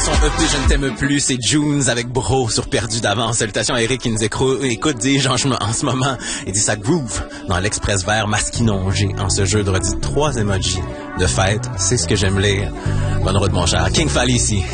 son EP Je ne t'aime plus, c'est Junes avec Bro sur Perdu d'avance. Salutations à Eric qui nous écoute, dis-je en ce moment, et dit ça groove dans l'Express vert masquinongé en ce jeudi 3 emojis de fête. C'est ce que j'aime lire. Bonne route mon cher. King Fall ici.